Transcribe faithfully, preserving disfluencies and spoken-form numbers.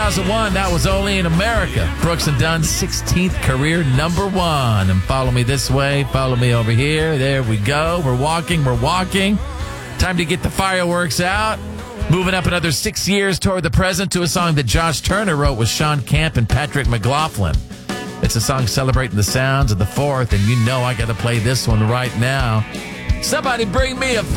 thousand one, that was Only in America. Brooks and Dunn's sixteenth career number one. And Follow Me This Way, Follow Me Over Here. There we go. We're walking, we're walking. Time to get the fireworks out. Moving up another six years toward the present to a song that Josh Turner wrote with Sean Camp and Patrick McLaughlin. It's a song celebrating the sounds of the fourth, and you know I got to play this one right now. Somebody bring me a